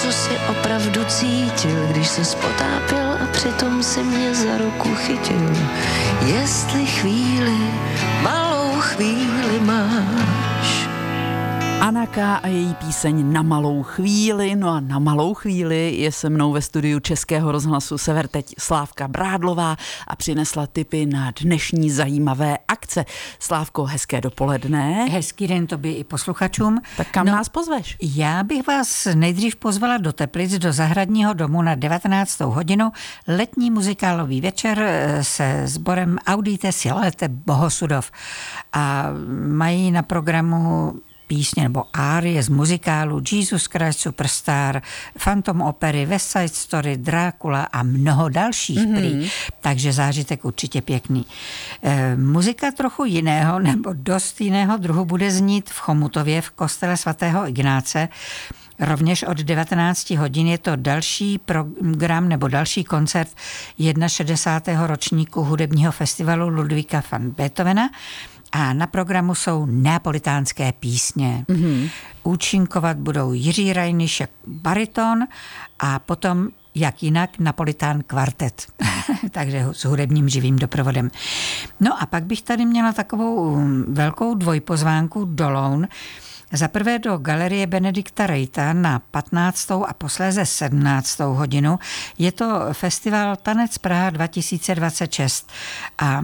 co si opravdu cítil, když se potápěl a přitom si mě za ruku chytil. Jestli chvíli, malou chvíli máš. Anaka a její píseň Na malou chvíli. No a na malou chvíli je se mnou ve studiu Českého rozhlasu Sever teď Slávka Brádlová a přinesla tipy na dnešní zajímavé akce. Slávko, hezké dopoledne. Hezký den tobě i posluchačům. Tak kam nás pozveš? Já bych vás nejdřív pozvala do Teplic, do Zahradního domu na 19. hodinu. Letní muzikálový večer se sborem Audite Silete Bohosudov. A mají na programu písně nebo árie z muzikálu Jesus Christ Superstar, Phantom opery, West Side Story, Drácula a mnoho dalších prý. Takže zážitek určitě pěkný. Muzika trochu jiného nebo dost jiného druhu bude znít v Chomutově v kostele svatého Ignáce. Rovněž od 19 hodin je to další program nebo další koncert 61. ročníku hudebního festivalu Ludvíka van Beethovena. A na programu jsou neapolitánské písně. Účinkovat budou Jiří Rajnišek bariton a potom jak jinak Napolitán kvartet. Takže s hudebním živým doprovodem. No a pak bych tady měla takovou velkou dvojpozvánku do Loun. Za prvé do Galerie Benedikta Rejta na 15. a posléze 17. hodinu. Je to festival Tanec Praha 2026 a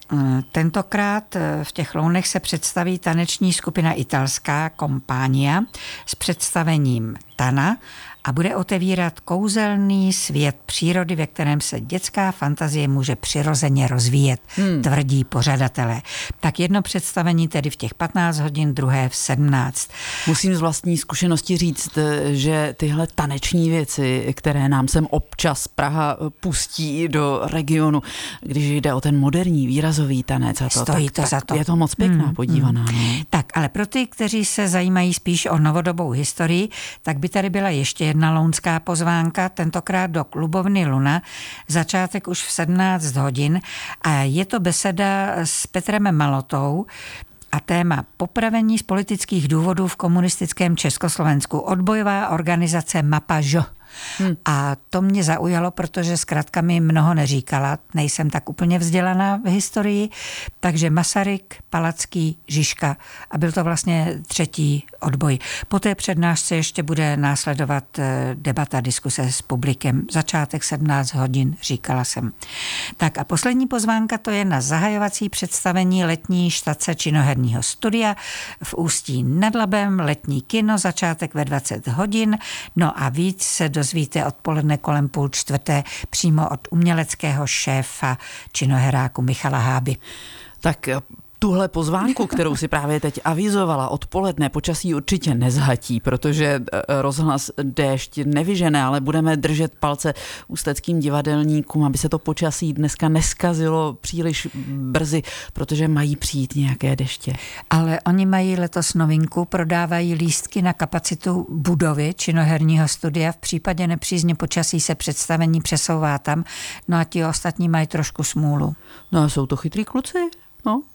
tentokrát v těch Lounech se představí taneční skupina italská Compagnia s představením Tana a bude otevírat kouzelný svět přírody, ve kterém se dětská fantazie může přirozeně rozvíjet, tvrdí pořadatelé. Tak jedno představení tedy v těch 15 hodin, druhé v 17. Musím z vlastní zkušenosti říct, že tyhle taneční věci, které nám sem občas Praha pustí do regionu, když jde o ten moderní výrazový tanec, a stojí to za to. Je to moc pěkná podívaná. Tak, ale pro ty, kteří se zajímají spíš o novodobou historii, tak by tady byla ještě jedna lounská pozvánka, tentokrát do klubovny Luna, začátek už v 17 hodin a je to beseda s Petrem Malotou a téma popravení z politických důvodů v komunistickém Československu. Odbojová organizace Mapa ŽO. A to mě zaujalo, protože zkrátka mi mnoho neříkala, nejsem tak úplně vzdělaná v historii, takže Masaryk, Palacký, Žižka a byl to vlastně třetí odboj. Po té přednášce ještě bude následovat debata, diskuse s publikem. Začátek 17 hodin, říkala jsem. Tak a poslední pozvánka, to je na zahajovací představení letní štace činoherního studia v Ústí nad Labem, letní kino, začátek ve 20 hodin, no a víc se dozvíte odpoledne kolem 3:30 přímo od uměleckého šéfa činoheráku Michala Háby. Tak tuhle pozvánku, kterou si právě teď avizovala odpoledne, počasí určitě nezhatí, protože rozhlas déšť nevyžene, ale budeme držet palce ústeckým divadelníkům, aby se to počasí dneska neskazilo příliš brzy, protože mají přijít nějaké deště. Ale oni mají letos novinku, prodávají lístky na kapacitu budovy činoherního studia. V případě nepřízně počasí se představení přesouvá tam, no a ti ostatní mají trošku smůlu. No a jsou to chytrý kluci, no.